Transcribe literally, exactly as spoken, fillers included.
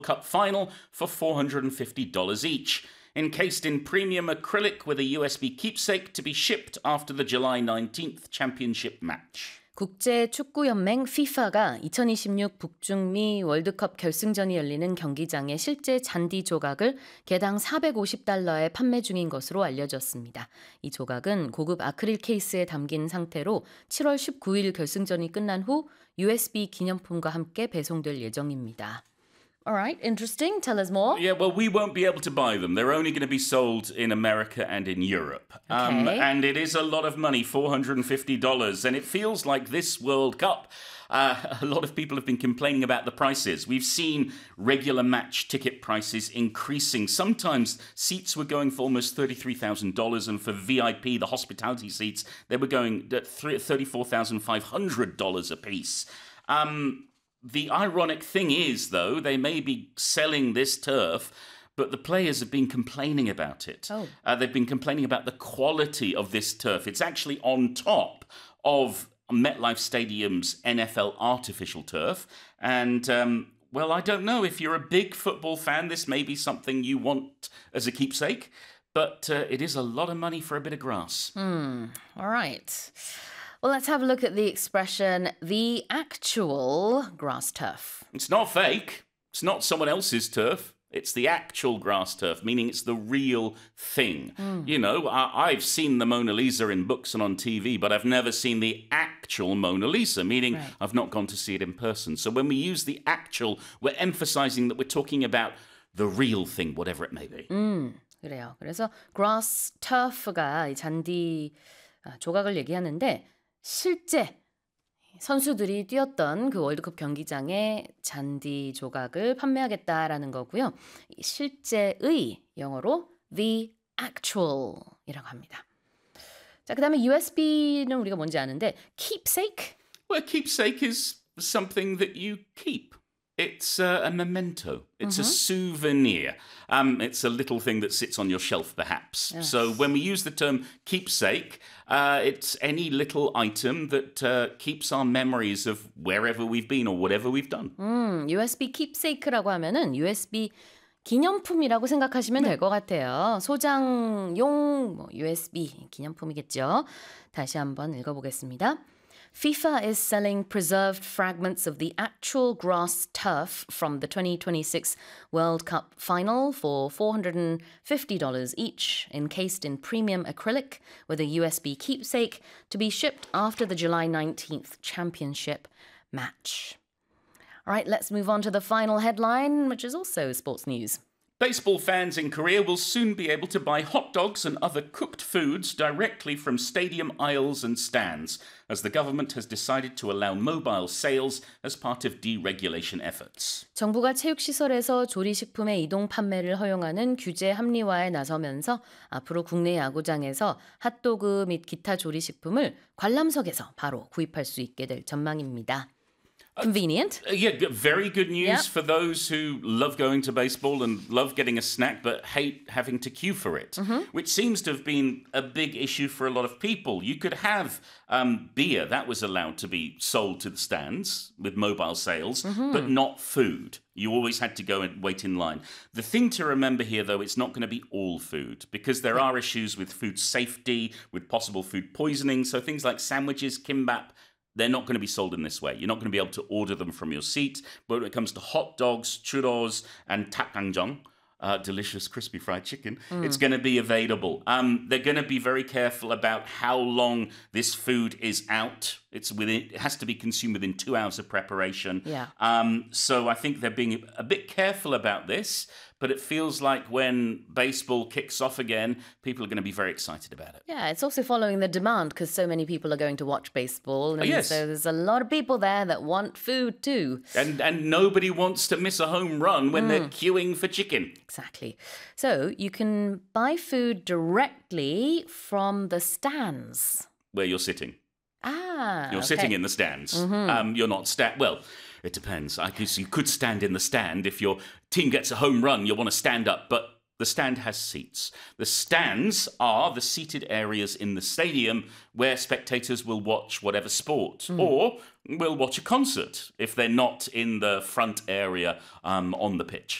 Cup final for four hundred fifty dollars each, encased in premium acrylic with a U S B keepsake to be shipped after the July nineteenth championship match. 국제축구연맹 피파가 이천이십육 북중미 월드컵 결승전이 열리는 경기장의 실제 잔디 조각을 개당 사백오십 달러에 판매 중인 것으로 알려졌습니다. 이 조각은 고급 아크릴 케이스에 담긴 상태로 칠월 십구일 결승전이 끝난 후 유에스비 기념품과 함께 배송될 예정입니다. All right, interesting. Tell us more. Yeah, well, we won't be able to buy them. They're only going to be sold in America and in Europe. Um, Okay. and it is a lot of money, four hundred fifty dollars. And it feels like this World Cup, uh, a lot of people have been complaining about the prices. We've seen regular match ticket prices increasing. Sometimes seats were going for almost thirty-three thousand dollars. And for V I P, the hospitality seats, they were going at thirty-four thousand five hundred dollars a piece. Um... The ironic thing is, though, they may be selling this turf, but the players have been complaining about it. Oh. Uh, they've been complaining about the quality of this turf. It's actually on top of MetLife Stadium's N F L artificial turf. And, um, well, I don't know. If you're a big football fan, this may be something you want as a keepsake. But uh, it is a lot of money for a bit of grass. Hmm. All right. Well, let's have a look at the expression, the actual grass turf. It's not fake. It's not someone else's turf. It's the actual grass turf, meaning it's the real thing. Mm. You know, I- I've seen the Mona Lisa in books and on T V, but I've never seen the actual Mona Lisa, meaning Right. I've not gone to see it in person. So when we use the actual, we're emphasizing that we're talking about the real thing, whatever it may be. 음, 그래요. 그래서 grass turf가 이 잔디 아, 조각을 얘기하는데 실제 선수들이 뛰었던 그 월드컵 경기장의 잔디 조각을 판매하겠다라는 거고요. 이 실제의 영어로 the actual이라고 합니다. 자, 그다음에 유에스비는 우리가 뭔지 아는데 keepsake? Well, keepsake is something that you keep. It's uh, a memento. It's a souvenir. Um, it's a little thing that sits on your shelf, perhaps. Yes. So when we use the term keepsake, uh, it's any little item that uh, keeps our memories of wherever we've been or whatever we've done. 음, 유에스비 keepsake라고 하면은 유에스비 기념품이라고 생각하시면 될 것 같아요. 소장용 뭐 유에스비 기념품이겠죠. 다시 한번 읽어보겠습니다. FIFA is selling preserved fragments of the actual grass turf from the twenty twenty-six World Cup final for four hundred fifty dollars each, encased in premium acrylic with a U S B keepsake to be shipped after the July nineteenth championship match. All right, let's move on to the final headline, which is also sports news. Baseball fans in Korea will soon be able to buy hot dogs and other cooked foods directly from stadium aisles and stands, as the government has decided to allow mobile sales as part of deregulation efforts. 정부가 체육시설에서 조리식품의 이동 판매를 허용하는 규제 합리화에 나서면서 앞으로 국내 야구장에서 핫도그 및 기타 조리식품을 관람석에서 바로 구입할 수 있게 될 전망입니다. Convenient. Uh, yeah, g- very good news Yep. for those who love going to baseball and love getting a snack but hate having to queue for it, which seems to have been a big issue for a lot of people. You could have um, beer, that was allowed to be sold to the stands with mobile sales, but not food. You always had to go and wait in line. The thing to remember here, though, it's not going to be all food because there are issues with food safety, with possible food poisoning. So things like sandwiches, kimbap, they're not going to be sold in this way. You're not going to be able to order them from your seat. But when it comes to hot dogs, churros, and takgangjang, uh, delicious crispy fried chicken, it's going to be available. Um, they're going to be very careful about how long this food is out. It's within, it has to be consumed within two hours of preparation. Yeah. Um, so I think they're being a bit careful about this. But it feels like when baseball kicks off again, people are going to be very excited about it. Yeah, it's also following the demand because so many people are going to watch baseball. And yes. so there's a lot of people there that want food too. And and nobody wants to miss a home run when they're queuing for chicken. Exactly. So you can buy food directly from the stands. Where you're sitting. Ah, You're okay. sitting in the stands. Um, you're not sta- Well, it depends. I guess you could stand in the stand if your team gets a home run. You'll want to stand up, but the stand has seats. The stands are the seated areas in the stadium where spectators will watch whatever sport or will watch a concert if they're not in the front area um, on the pitch.